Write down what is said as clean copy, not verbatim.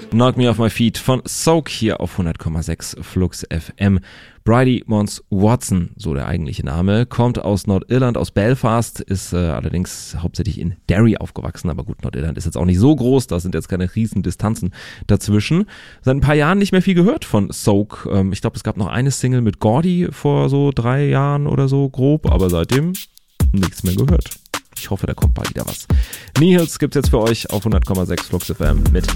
Knock Me Off My Feet von Soak hier auf 100,6 Flux FM. Bridie Mons Watson, so der eigentliche Name, kommt aus Nordirland, aus Belfast, ist allerdings hauptsächlich in Derry aufgewachsen, aber gut, Nordirland ist jetzt auch nicht so groß, da sind jetzt keine riesen Distanzen dazwischen. Seit ein paar Jahren nicht mehr viel gehört von Soak. Ich glaube, es gab noch eine Single mit Gordy vor so 3 Jahren oder so grob, aber seitdem nichts mehr gehört. Ich hoffe, da kommt bald wieder was. Nihils gibt's jetzt für euch auf 100,6 Flux FM mit